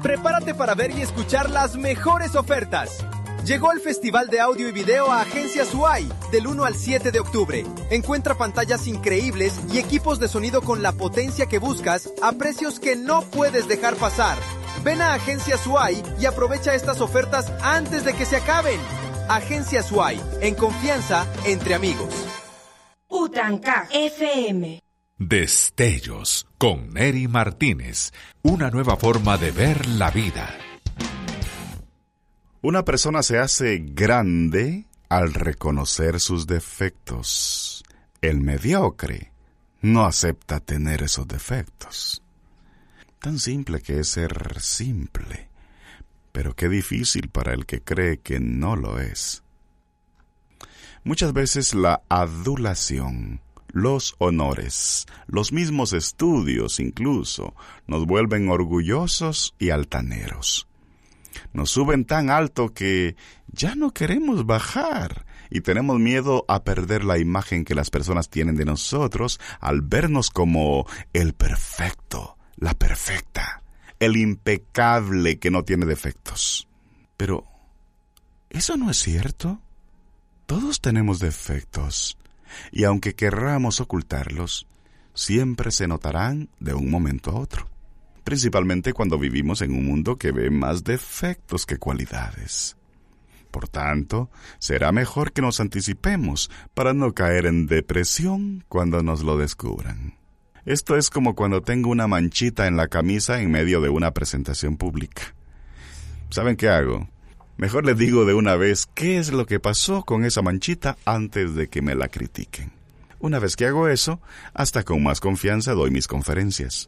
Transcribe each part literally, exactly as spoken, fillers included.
Prepárate para ver y escuchar las mejores ofertas. Llegó el Festival de Audio y Video a Agencias U A I del uno al siete de octubre. Encuentra pantallas increíbles y equipos de sonido con la potencia que buscas a precios que no puedes dejar pasar. Ven a Agencias U A I y aprovecha estas ofertas antes de que se acaben. Agencias U A I, en confianza entre amigos. Utanca F M. Destellos con Neri Martínez. Una nueva forma de ver la vida. Una persona se hace grande al reconocer sus defectos. El mediocre no acepta tener esos defectos. Tan simple que es ser simple, pero qué difícil para el que cree que no lo es. Muchas veces la adulación, los honores, los mismos estudios incluso, nos vuelven orgullosos y altaneros. Nos suben tan alto que ya no queremos bajar y tenemos miedo a perder la imagen que las personas tienen de nosotros al vernos como el perfecto, la perfecta, el impecable que no tiene defectos. Pero, ¿eso no es cierto? Todos tenemos defectos y aunque querramos ocultarlos, siempre se notarán de un momento a otro. Principalmente cuando vivimos en un mundo que ve más defectos que cualidades. Por tanto, será mejor que nos anticipemos para no caer en depresión cuando nos lo descubran. Esto es como cuando tengo una manchita en la camisa en medio de una presentación pública. ¿Saben qué hago? Mejor les digo de una vez qué es lo que pasó con esa manchita antes de que me la critiquen. Una vez que hago eso, hasta con más confianza doy mis conferencias.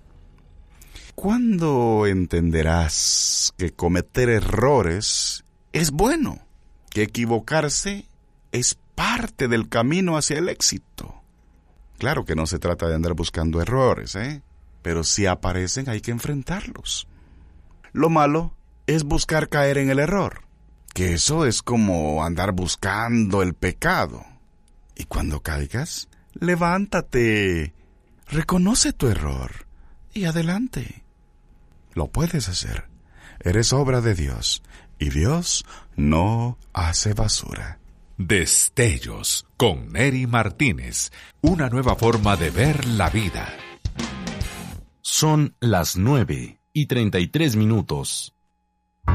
¿Cuándo entenderás que cometer errores es bueno? Que equivocarse es parte del camino hacia el éxito. Claro que no se trata de andar buscando errores, ¿eh? Pero si aparecen hay que enfrentarlos. Lo malo es buscar caer en el error, que eso es como andar buscando el pecado. Y cuando caigas, levántate, reconoce tu error y adelante. Lo puedes hacer. Eres obra de Dios y Dios no hace basura. Destellos con Neri Martínez. Una nueva forma de ver la vida. Son las nueve y treinta y tres minutos.